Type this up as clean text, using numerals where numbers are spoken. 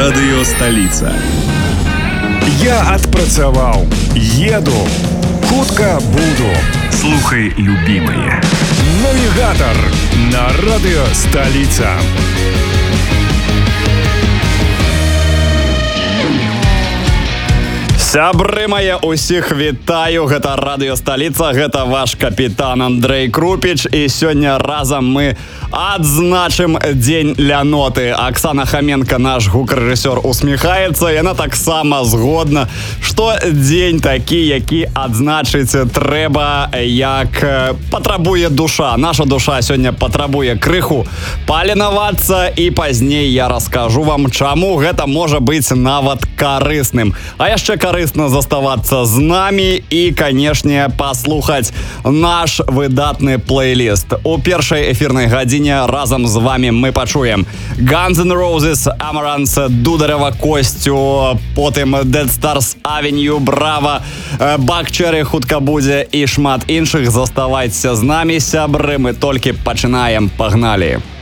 Радыё Сталіца. Я адпрацаваў, еду, хутка буду. Слухай, любімае. Навігатар на Радыё Сталіца. Сябры мае, усіх вітаю, гэта Радыё Сталіца, гэта ваш капітан Андрэй Крупіч, і сёння разам мы адзначым дзень ляноты. Аксана Хаменка, наш гукарэжысёр, усміхаецца, яна таксама згодна, што дзень такі, які адзначыць трэба, як патрабуе душа. Наша душа сёння патрабуе крыху паленавацца, і пазней я раскажу вам, чаму гэта можа быць нават карысным. А яшчэ карысна заставацца з намі і, канешне, паслухаць наш выдатны плейліст. У першай эфірнай гадзіне разам з вами мы пачуем Guns N' Roses, Amaranth, Дударева Костю, потым Dead Stars Avenue, Bravo, Buckcherry хутка будзе і шмат іншых. Заставайцеся з намі, сябры, мы толькі пачынаем. Пагналі!